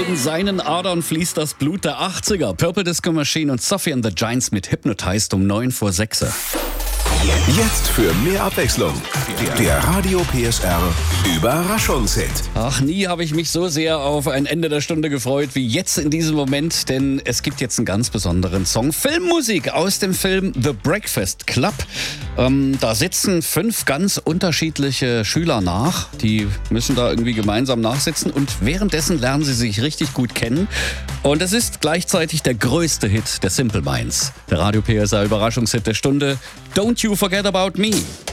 In seinen Adern fließt das Blut der 80er. Purple Disco Machine und Sophie and the Giants mit Hypnotized um 6:09. Jetzt für mehr Abwechslung. Der Radio PSR Überraschungshit. Ach, nie habe ich mich so sehr auf ein Ende der Stunde gefreut wie jetzt in diesem Moment, denn es gibt jetzt einen ganz besonderen Song. Filmmusik aus dem Film The Breakfast Club. Da sitzen 5 ganz unterschiedliche Schüler nach. Die müssen da irgendwie gemeinsam nachsitzen und währenddessen lernen sie sich richtig gut kennen. Und es ist gleichzeitig der größte Hit der Simple Minds. Der Radio PSR Überraschungshit der Stunde. Don't You Forget About Me.